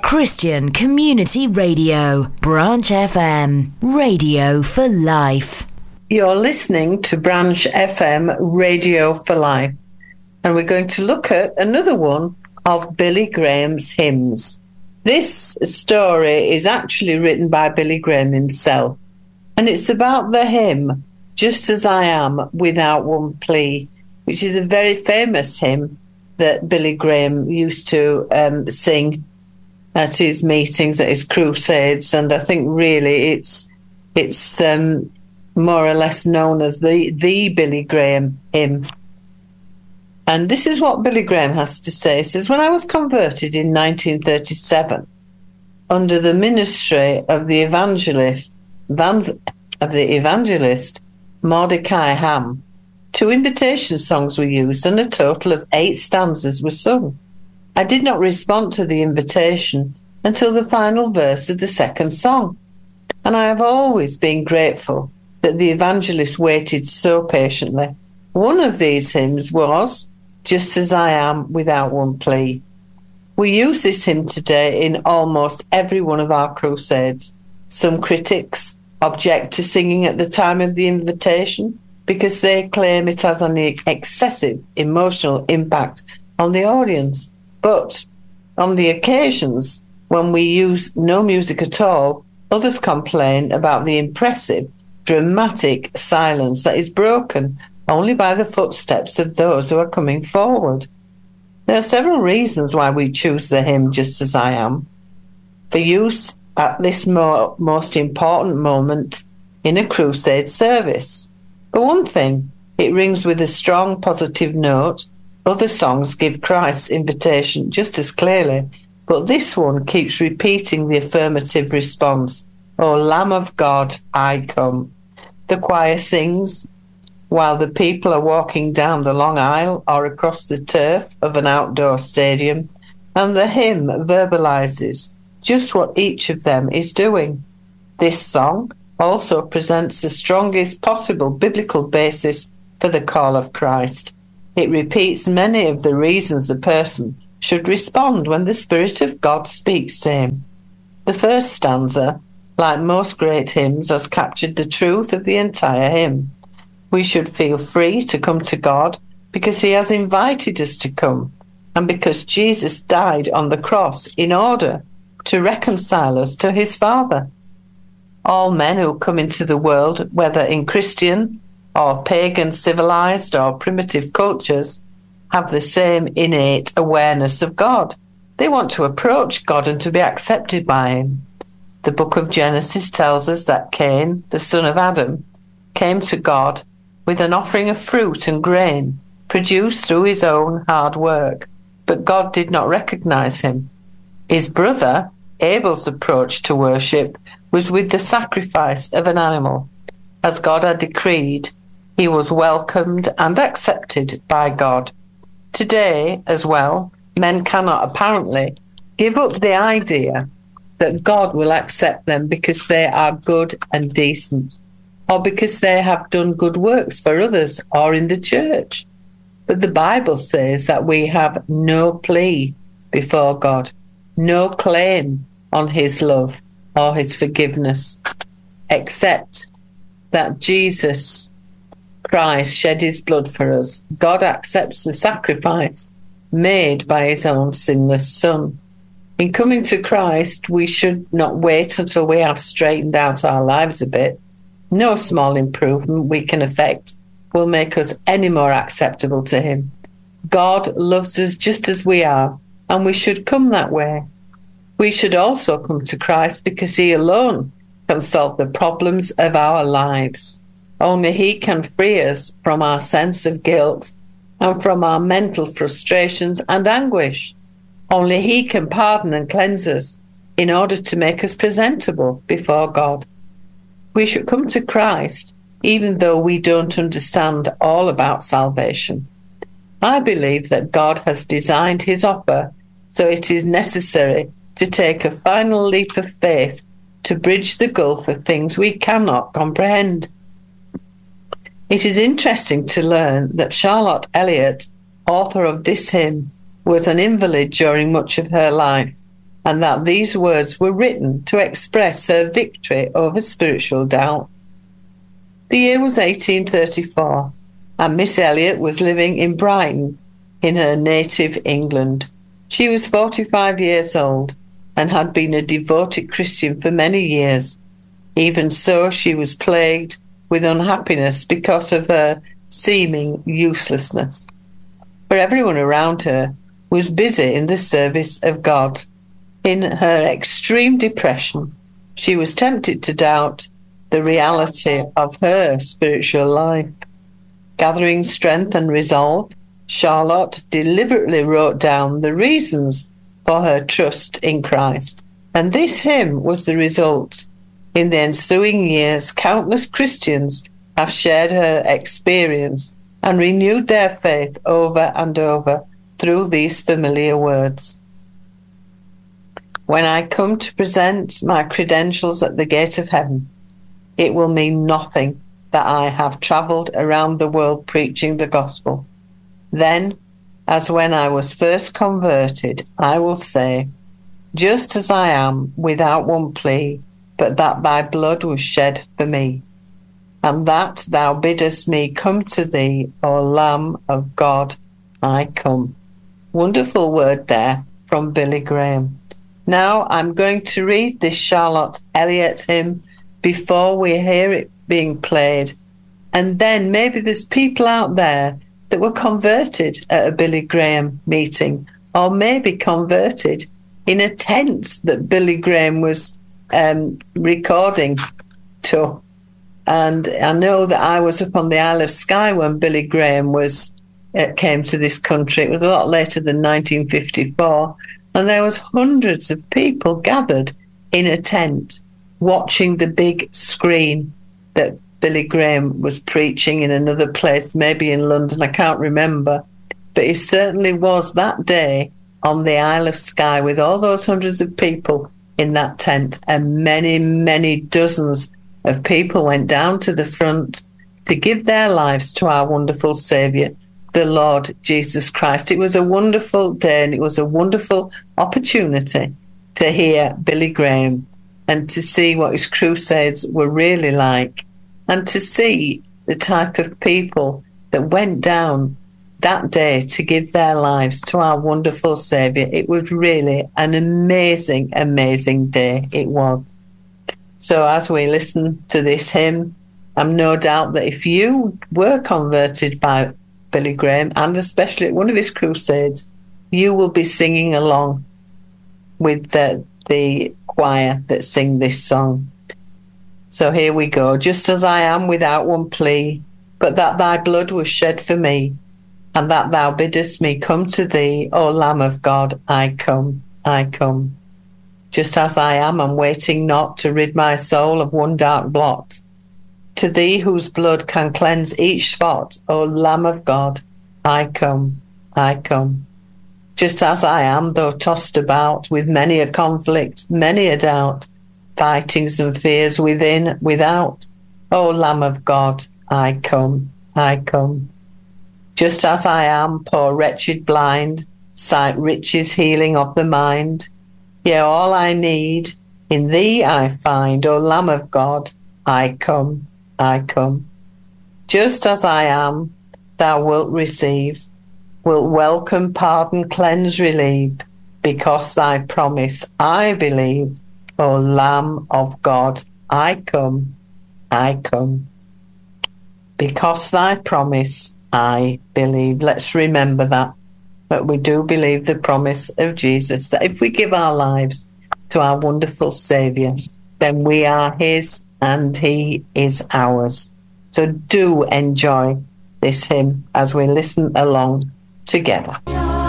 Christian Community Radio, Branch FM, Radio for Life. You're listening to Branch FM, Radio for Life, and we're going to look at another one of Billy Graham's hymns. This story is actually written by Billy Graham himself, and it's about the hymn, Just As I Am Without One Plea, which is a very famous hymn that Billy Graham used to sing at his meetings, at his crusades, and I think really it's more or less known as the Billy Graham hymn. And this is what Billy Graham has to say. He says, when I was converted in 1937, under the ministry of the evangelist Mordecai Ham, 2 invitation songs were used and a total of 8 stanzas were sung. I did not respond to the invitation until the final verse of the second song, and I have always been grateful that the evangelist waited so patiently. One of these hymns was Just As I Am Without One Plea. We use this hymn today in almost every one of our crusades. Some critics object to singing at the time of the invitation because they claim it has an excessive emotional impact on the audience. But on the occasions when we use no music at all, others complain about the impressive, dramatic silence that is broken only by the footsteps of those who are coming forward. There are several reasons why we choose the hymn Just As I Am for use at this most important moment in a crusade service. For one thing, it rings with a strong positive note. Other songs give Christ's invitation just as clearly, but this one keeps repeating the affirmative response, O Lamb of God, I come. The choir sings while the people are walking down the long aisle or across the turf of an outdoor stadium, and the hymn verbalizes just what each of them is doing. This song also presents the strongest possible biblical basis for the call of Christ. It repeats many of the reasons a person should respond when the Spirit of God speaks to him. The first stanza, like most great hymns, has captured the truth of the entire hymn. We should feel free to come to God because he has invited us to come, and because Jesus died on the cross in order to reconcile us to his Father. All men who come into the world, whether in Christian or pagan, civilized or primitive cultures, have the same innate awareness of God. They want to approach God and to be accepted by him. The book of Genesis tells us that Cain, the son of Adam, came to God with an offering of fruit and grain produced through his own hard work, but God did not recognize him. His brother, Abel's approach to worship was with the sacrifice of an animal. As God had decreed, he was welcomed and accepted by God. Today, as well, men cannot apparently give up the idea that God will accept them because they are good and decent, or because they have done good works for others or in the church. But the Bible says that we have no plea before God, no claim on his love or his forgiveness, except that Jesus Christ shed his blood for us. God accepts the sacrifice made by his own sinless Son. In coming to Christ, we should not wait until we have straightened out our lives a bit. No small improvement we can effect will make us any more acceptable to him. God loves us just as we are, and we should come that way. We should also come to Christ because he alone can solve the problems of our lives. Only he can free us from our sense of guilt and from our mental frustrations and anguish. Only he can pardon and cleanse us in order to make us presentable before God. We should come to Christ even though we don't understand all about salvation. I believe that God has designed his offer so it is necessary to take a final leap of faith to bridge the gulf of things we cannot comprehend. It is interesting to learn that Charlotte Elliott, author of this hymn, was an invalid during much of her life, and that these words were written to express her victory over spiritual doubt. The year was 1834, and Miss Elliot was living in Brighton, in her native England. She was 45 years old and had been a devoted Christian for many years. Even so, she was plagued with unhappiness because of her seeming uselessness. For everyone around her was busy in the service of God. In her extreme depression, she was tempted to doubt the reality of her spiritual life. Gathering strength and resolve, Charlotte deliberately wrote down the reasons for her trust in Christ, and this hymn was the result. In the ensuing years, countless Christians have shared her experience and renewed their faith over and over through these familiar words. When I come to present my credentials at the gate of heaven, it will mean nothing that I have travelled around the world preaching the gospel. Then, as when I was first converted, I will say, just as I am, without one plea, but that thy blood was shed for me, and that thou biddest me come to thee, O Lamb of God, I come. Wonderful word there from Billy Graham. Now I'm going to read this Charlotte Elliott hymn before we hear it being played, and then maybe there's people out there that were converted at a Billy Graham meeting, or maybe converted in a tent that Billy Graham was recording to. And I know that I was up on the Isle of Skye when Billy Graham came to this country. It was a lot later than 1954, and there was hundreds of people gathered in a tent watching the big screen that Billy Graham was preaching in another place, maybe in London, I can't remember. But he certainly was that day on the Isle of Skye with all those hundreds of people in that tent, and many, many dozens of people went down to the front to give their lives to our wonderful Saviour, the Lord Jesus Christ. It was a wonderful day, and it was a wonderful opportunity to hear Billy Graham and to see what his crusades were really like, and to see the type of people that went down that day to give their lives to our wonderful Saviour. It was really an amazing, amazing day. It was. So as we listen to this hymn, I'm no doubt that if you were converted by Billy Graham, and especially at one of his crusades, you will be singing along with the choir that sing this song. So here we go. Just as I am, without one plea, but that thy blood was shed for me, and that thou biddest me come to thee, O Lamb of God, I come, I come. Just as I am, and waiting not to rid my soul of one dark blot, to thee whose blood can cleanse each spot, O Lamb of God, I come, I come. Just as I am, though tossed about with many a conflict, many a doubt, fightings and fears within, without, O Lamb of God, I come, I come. Just as I am, poor wretched blind, sight riches healing of the mind, yea, all I need in thee I find, O Lamb of God, I come, I come. Just as I am, thou wilt receive, wilt welcome, pardon, cleanse, relieve, because thy promise I believe, O Lamb of God, I come, I come. Because thy promise I believe. Let's remember that we do believe the promise of Jesus, that if we give our lives to our wonderful Saviour, then we are his and he is ours. So do enjoy this hymn as we listen along together.